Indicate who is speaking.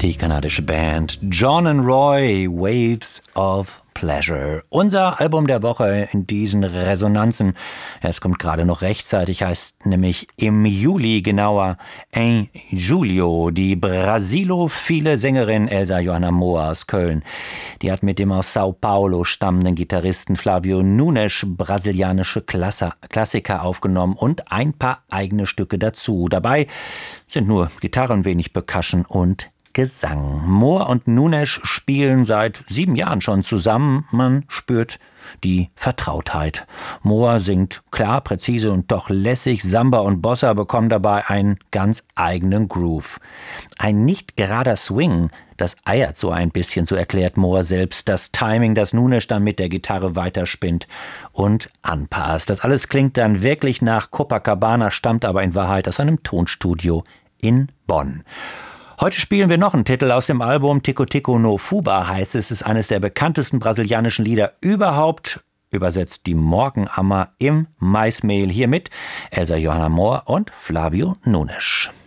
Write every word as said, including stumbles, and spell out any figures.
Speaker 1: Die kanadische Band John and Roy, Waves of Pleasure. Unser Album der Woche in diesen Resonanzen. Es kommt gerade noch rechtzeitig, heißt nämlich im Juli, genauer En Julio. Die brasilophile Sängerin Elsa Johanna Mohr aus Köln. Die hat mit dem aus Sao Paulo stammenden Gitarristen Flavio Nunes brasilianische Klasse, Klassiker aufgenommen und ein paar eigene Stücke dazu. Dabei sind nur Gitarren, wenig Percussion und Gesang. Mohr und Nunes spielen seit sieben Jahren schon zusammen. Man spürt die Vertrautheit. Mohr singt klar, präzise und doch lässig. Samba und Bossa bekommen dabei einen ganz eigenen Groove. Ein nicht gerader Swing, das eiert so ein bisschen, so erklärt Mohr selbst. Das Timing, das Nunes dann mit der Gitarre weiterspinnt und anpasst. Das alles klingt dann wirklich nach Copacabana, stammt aber in Wahrheit aus einem Tonstudio in Bonn. Heute spielen wir noch einen Titel aus dem Album Tico Tico no Fuba heißt es. Es ist eines der bekanntesten brasilianischen Lieder überhaupt. Übersetzt die Morgenammer im Maismehl. Hier mit Elsa Johanna Mohr und Flavio Nunes.